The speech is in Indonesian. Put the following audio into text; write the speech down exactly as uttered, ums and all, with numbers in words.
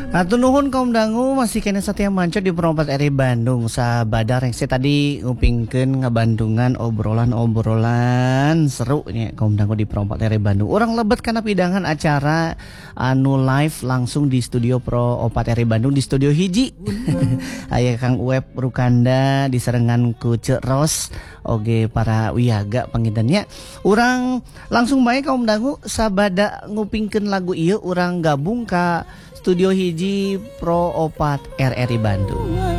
Hatur nuhun kaum dangu masih kena Satya Manco di Perompat R I Bandung. Sabada rengse tadi ngupingkeun ngabandungan obrolan-obrolan seru nya kaum dangu di Perompat R I Bandung. Orang lebet kana pidangan acara anu live langsung di studio Pro Opat R I Bandung di studio hiji. Aya Kang Web Rukanda diserengan ku Cek Ros oge para wiyaga pangintennya. Urang langsung bae kaum dangu sabada ngupingkeun lagu ieu urang gabung ka Studio Hiji Pro Opat R R I Bandung.